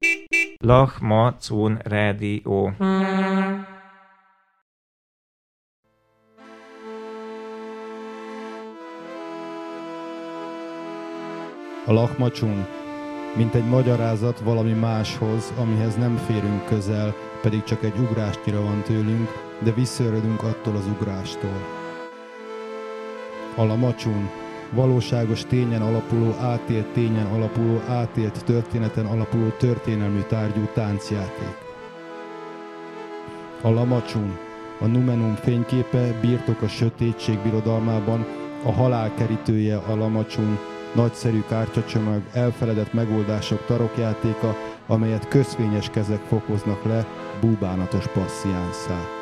Lachmacun Rádió. A Lachmacun, mint egy magyarázat valami máshoz, amihez nem férünk közel, pedig csak egy ugrásnyira van tőlünk, de visszaöredünk attól az ugrástól. A Lamacsun, valóságos tényen alapuló, átélt tényen alapuló, átélt történeten alapuló történelmű tárgyú táncjáték. A Lamacsun, a Numenum fényképe, birtok a sötétség birodalmában, a halál kerítője a Lamacsun, nagyszerű kártyacsomag, elfeledett megoldások tarokjátéka, amelyet közfényes kezek fokoznak le búbánatos passziánszá.